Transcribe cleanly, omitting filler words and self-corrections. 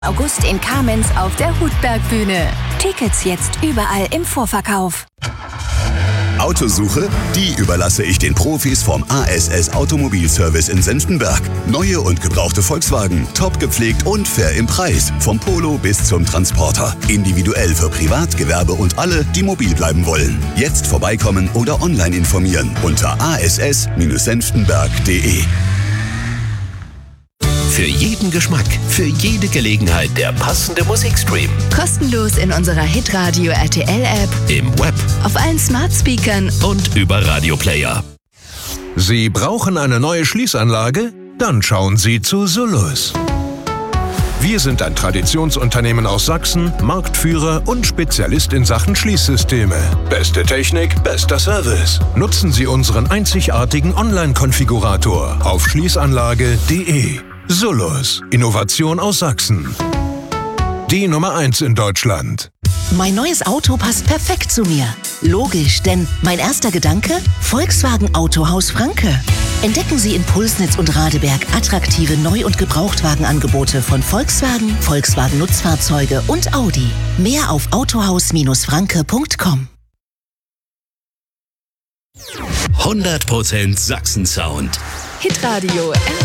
August in Kamenz auf der Hutbergbühne. Tickets jetzt überall im Vorverkauf. Autosuche? Die überlasse ich den Profis vom ASS Automobilservice in Senftenberg. Neue und gebrauchte Volkswagen, top gepflegt und fair im Preis. Vom Polo bis zum Transporter. Individuell für Privat, Gewerbe und alle, die mobil bleiben wollen. Jetzt vorbeikommen oder online informieren unter ass-senftenberg.de. Für jeden Geschmack, für jede Gelegenheit der passende Musikstream. Kostenlos in unserer Hitradio RTL-App, Im Web auf allen Smart-Speakern und über Radioplayer. Sie brauchen eine neue Schließanlage? Dann schauen Sie zu Solus. Wir sind ein Traditionsunternehmen aus Sachsen, Marktführer und Spezialist in Sachen Schließsysteme. Beste Technik, bester Service. Nutzen Sie unseren einzigartigen Online-Konfigurator auf schließanlage.de. Solus. Innovation aus Sachsen. Die Nummer 1 in Deutschland. Mein neues Auto passt perfekt zu mir. Logisch, denn mein erster Gedanke? Volkswagen Autohaus Franke. Entdecken Sie in Pulsnitz und Radeberg attraktive Neu- und Gebrauchtwagenangebote von Volkswagen, Volkswagen Nutzfahrzeuge und Audi. Mehr auf autohaus-franke.com. 100% Sachsen-Sound. Hitradio